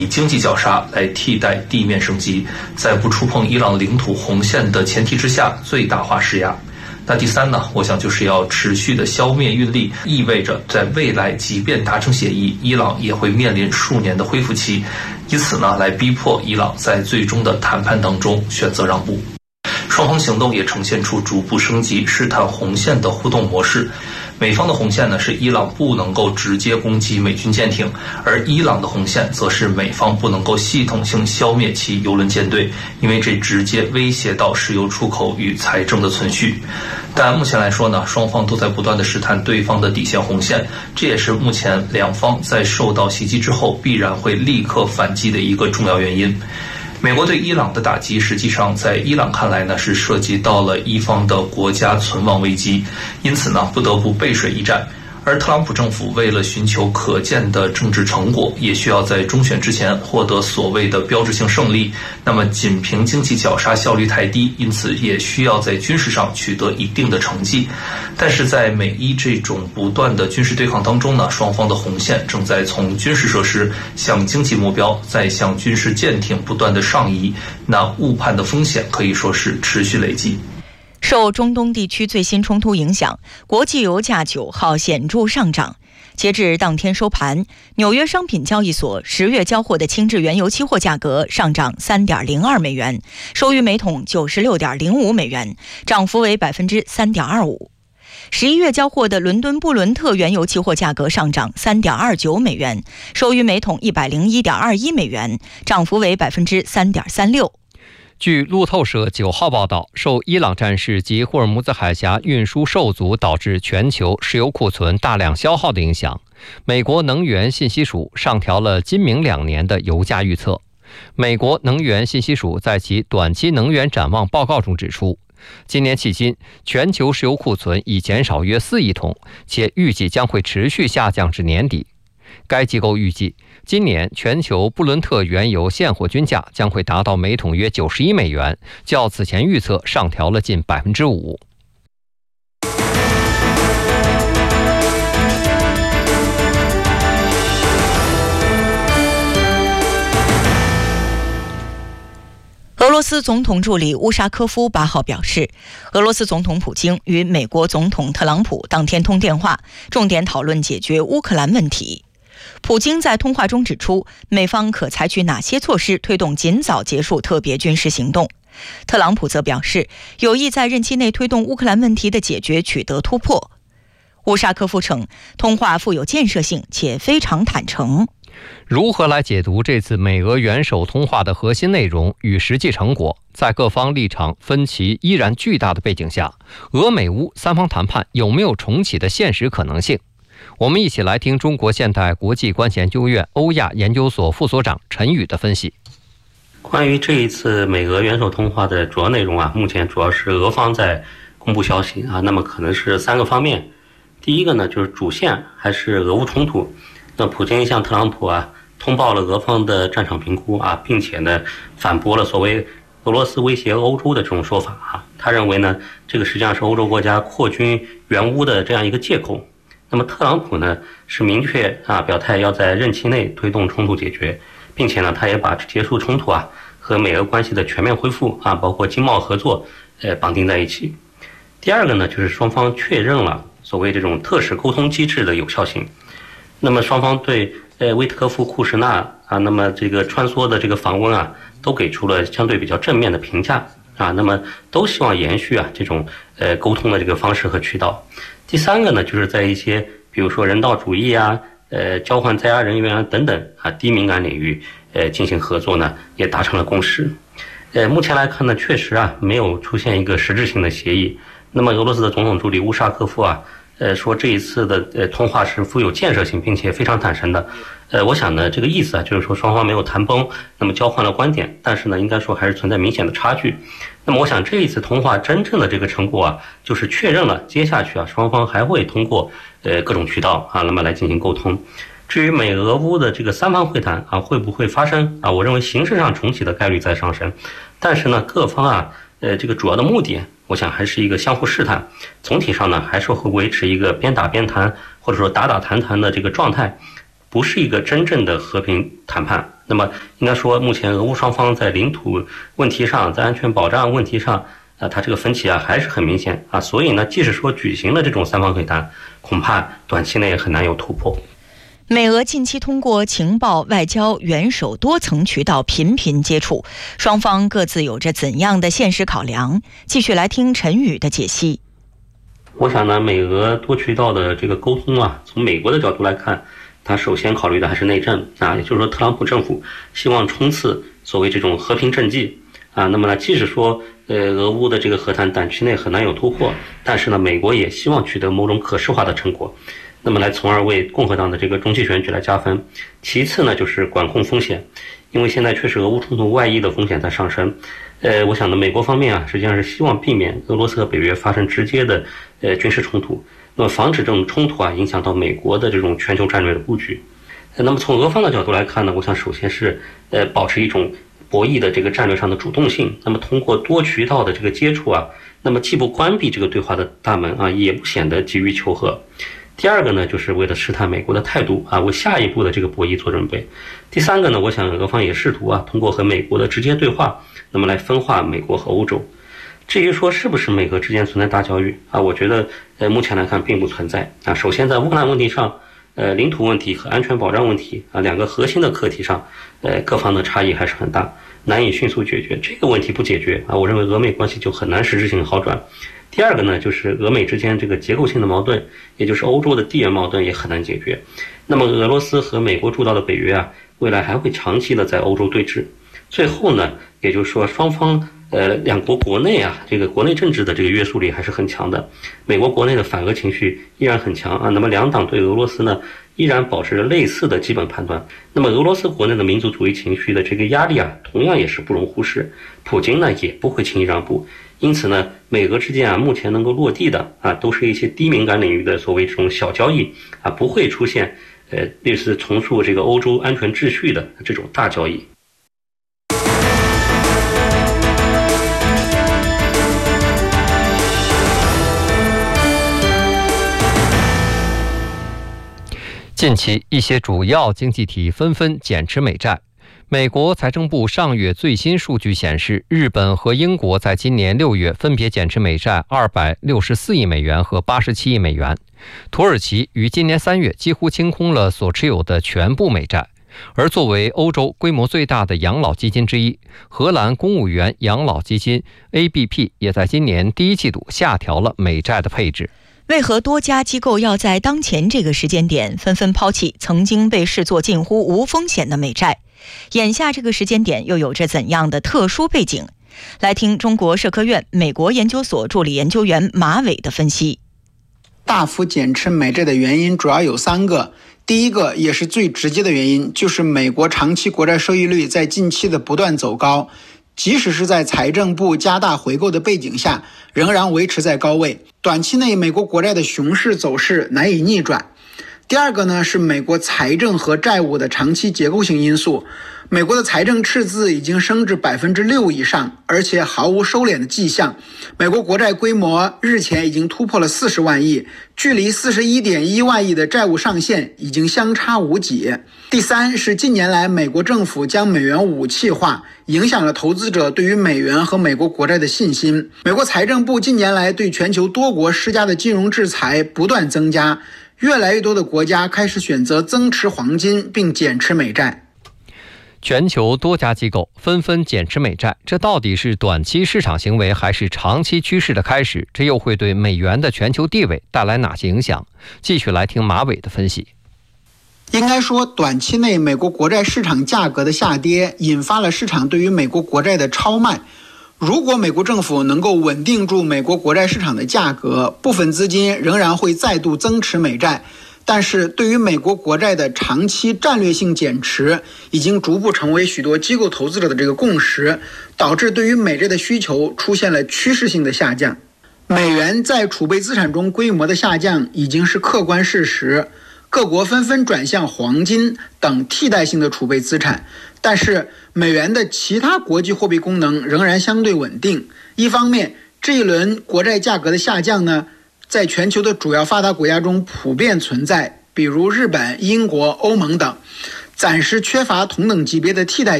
以经济绞杀来替代地面升级，在不触碰伊朗领土红线的前提之下，最大化施压。那第三呢，我想就是要持续的消灭运力，意味着在未来即便达成协议，伊朗也会面临数年的恢复期，以此呢来逼迫伊朗在最终的谈判当中选择让步。双方行动也呈现出逐步升级、试探红线的互动模式。美方的红线呢是伊朗不能够直接攻击美军舰艇，而伊朗的红线则是美方不能够系统性消灭其油轮舰队，因为这直接威胁到石油出口与财政的存续。但目前来说呢，双方都在不断的试探对方的底线红线，这也是目前两方在受到袭击之后必然会立刻反击的一个重要原因。美国对伊朗的打击，实际上在伊朗看来呢，是涉及到了一方的国家存亡危机，因此呢，不得不背水一战。而特朗普政府为了寻求可见的政治成果，也需要在中选之前获得所谓的标志性胜利。那么仅凭经济绞杀效率太低，因此也需要在军事上取得一定的成绩。但是在美伊这种不断的军事对抗当中呢，双方的红线正在从军事设施向经济目标，再向军事舰艇不断的上移，那误判的风险可以说是持续累积。 受中东地区最新冲突影响，国际油价9号显著上涨。截至当天收盘，纽约商品交易所10月交货的轻质原油期货价格上涨 3.02 美元，收于每桶 96.05 美元，涨幅为 3.25%。11月交货的伦敦布伦特原油期货价格上涨 3.29 美元，收于每桶 101.21 美元，涨幅为 3.36%。 据路透社9号报道，受伊朗战事及霍尔木兹海峡运输受阻导致全球石油库存大量消耗的影响，美国能源信息署上调了今明2年的油价预测。美国能源信息署在其短期能源展望报告中指出，今年迄今，全球石油库存已减少约4亿桶，且预计将会持续下降至年底。该机构预计，今年全球布伦特原油现货均价将会达到每桶约91美元，较此前预测上调了近 5%。 俄罗斯总统助理乌沙科夫8号表示，俄罗斯总统普京与美国总统特朗普当天通电话，重点讨论解决乌克兰问题。普京在通话中指出，美方可采取哪些措施推动尽早结束特别军事行动。特朗普则表示，有意在任期内推动乌克兰问题的解决取得突破。乌沙科夫称，通话富有建设性且非常坦诚。 如何来解读这次美俄元首通话的核心内容与实际成果？在各方立场分歧依然巨大的背景下，俄美乌三方谈判有没有重启的现实可能性？我们一起来听中国现代国际关系研究院欧亚研究所副所长陈宇的分析。 关于这一次美俄元首通话的主要内容目前主要是俄方在公布消息那么可能是3个方面。第一个呢，就是主线还是俄乌冲突。那普京向特朗普通报了俄方的战场评估并且呢反驳了所谓俄罗斯威胁欧洲的这种说法他认为呢，这个实际上是欧洲国家扩军援乌的这样一个借口。那么特朗普呢是明确表态要在任期内推动冲突解决，并且呢他也把结束冲突和美俄关系的全面恢复包括经贸合作绑定在一起。第二个呢，就是双方确认了所谓这种特使沟通机制的有效性。那么双方对威特科夫、库什纳那么这个穿梭的这个访问都给出了相对比较正面的评价那么都希望延续这种沟通的这个方式和渠道。第三个呢，就是在一些比如说人道主义交换在押人员等等低敏感领域进行合作呢，也达成了共识。目前来看呢，确实没有出现一个实质性的协议。那么俄罗斯的总统助理乌沙科夫说这一次的通话是富有建设性并且非常坦诚的。我想呢，这个意思就是说双方没有谈崩，那么交换了观点，但是呢，应该说还是存在明显的差距。那么我想这一次通话真正的这个成果就是确认了接下去双方还会通过各种渠道那么来进行沟通。至于美俄乌的这个3方会谈会不会发生我认为形式上重启的概率在上升，但是呢，各方这个主要的目的，我想还是一个相互试探，总体上呢还是会维持一个边打边谈或者说打打谈谈的这个状态。 不是一个真正的和平谈判。那么应该说，目前俄乌双方在领土问题上，在安全保障问题上，它这个分歧还是很明显啊。所以呢，即使说举行了这种3方会谈，恐怕短期内也很难有突破。 美俄近期通过情报、外交、元首多层渠道频频接触，双方各自有着怎样的现实考量？继续来听陈宇的解析。 我想呢，美俄多渠道的这个沟通啊，从美国的角度来看，他首先考虑的还是内政啊，也就是说，特朗普政府希望冲刺所谓这种和平政绩啊。那么呢，即使说俄乌的这个和谈短期内很难有突破，但是呢，美国也希望取得某种可视化的成果，那么来从而为共和党的这个中期选举来加分。其次呢，就是管控风险，因为现在确实俄乌冲突外溢的风险在上升。我想呢，美国方面啊，实际上是希望避免俄罗斯和北约发生直接的军事冲突，那么防止这种冲突啊影响到美国的这种全球战略的布局。那么从俄方的角度来看呢，我想首先是保持一种博弈的这个战略上的主动性。那么通过多渠道的这个接触啊，那么既不关闭这个对话的大门啊，也不显得急于求和。第二个呢，就是为了试探美国的态度啊，为下一步的这个博弈做准备。第三个呢，我想俄方也试图啊，通过和美国的直接对话，那么来分化美国和欧洲。至于说是不是美俄之间存在大交易啊，我觉得目前来看并不存在啊。首先在乌克兰问题上，领土问题和安全保障问题啊两个核心的课题上，各方的差异还是很大，难以迅速解决。这个问题不解决啊，我认为俄美关系就很难实质性好转。第二个呢，就是俄美之间这个结构性的矛盾，也就是欧洲的地缘矛盾也很难解决。那么俄罗斯和美国主导的北约啊，未来还会长期的在欧洲对峙。最后呢，也就是说双方两国国内啊，这个国内政治的这个约束力还是很强的。美国国内的反俄情绪依然很强啊，那么两党对俄罗斯呢依然保持着类似的基本判断。那么俄罗斯国内的民族主义情绪的这个压力啊，同样也是不容忽视。普京呢也不会轻易让步。因此呢，美俄之间啊，目前能够落地的啊，都是一些低敏感领域的所谓这种小交易啊，不会出现类似重塑这个欧洲安全秩序的这种大交易。 近期，一些主要经济体纷纷减持美债。美国财政部上月最新数据显示，日本和英国在今年6月分别减持美债264亿美元和87亿美元。土耳其于今年3月几乎清空了所持有的全部美债。而作为欧洲规模最大的养老基金之一，荷兰公务员养老基金 ABP 也在今年第一季度下调了美债的配置。 为何多家机构要在当前这个时间点纷纷抛弃曾经被视作近乎无风险的美债？眼下这个时间点又有着怎样的特殊背景？来听中国社科院美国研究所助理研究员马伟的分析。 大幅减持美债的原因主要有3个。第一个也是最直接的原因，就是美国长期国债收益率在近期的不断走高，即使是在财政部加大回购的背景下，仍然维持在高位。短期内美国国债的熊市走势难以逆转。第二个呢，是美国财政和债务的长期结构性因素。美国的财政赤字已经升至6%以上，而且毫无收敛的迹象。美国国债规模日前已经突破了40万亿，距离41.1万亿的债务上限已经相差无几。第三是近年来美国政府将美元武器化，影响了投资者对于美元和美国国债的信心。美国财政部近年来对全球多国施加的金融制裁不断增加，越来越多的国家开始选择增持黄金并减持美债。 全球多家机构纷纷减持美债，这到底是短期市场行为还是长期趋势的开始？这又会对美元的全球地位带来哪些影响？继续来听马伟的分析。 应该说，短期内美国国债市场价格的下跌引发了市场对于美国国债的超卖。如果美国政府能够稳定住美国国债市场的价格，部分资金仍然会再度增持美债。但是对于美国国债的长期战略性减持，已经逐步成为许多机构投资者的这个共识，导致对于美债的需求出现了趋势性的下降。美元在储备资产中规模的下降已经是客观事实，各国纷纷转向黄金等替代性的储备资产，但是美元的其他国际货币功能仍然相对稳定。一方面，这一轮国债价格的下降呢，在全球的主要发达国家中普遍存在， 比如日本、英国、欧盟等，暂时缺乏同等级别的替代